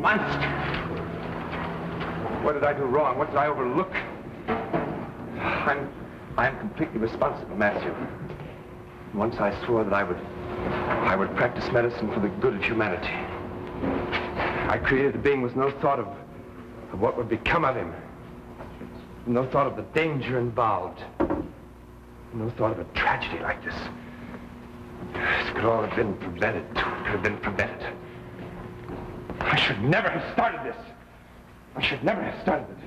monster. What did I do wrong? What did I overlook? I'm completely responsible, Matthew. Once I swore that I would practice medicine for the good of humanity. I created a being with no thought of what would become of him. No thought of the danger involved. No thought of a tragedy like this. This could all have been prevented. It could have been prevented. I should never have started this. I should never have started it.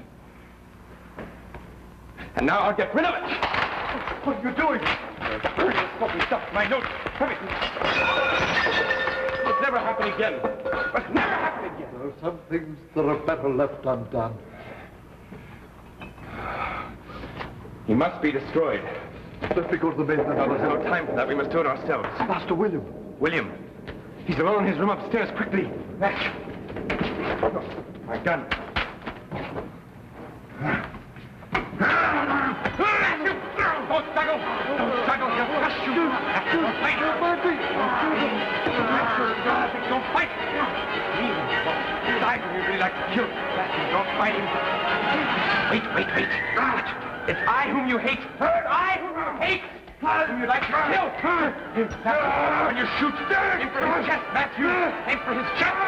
And now I'll get rid of it. What are you doing? Burn this smoking stuff, my notes, everything. It'll never happen again. It'll never happen again. There are some things that are better left undone. He must be destroyed. Let me go to the main. No, there's no time for that. We must do it ourselves. Master William. William. He's alone in his room upstairs. Quickly. Match. My gun. Matthew! Don't struggle! Don't struggle! He'll crush you! Matthew, don't fight! Matthew, don't fight! His eyes would really like to kill. Matthew, don't fight him. Wait. It's I whom you hate. I whom you hate. Whom you'd like to kill. When you shoot, aim for his chest, Matthew. Aim for his chest.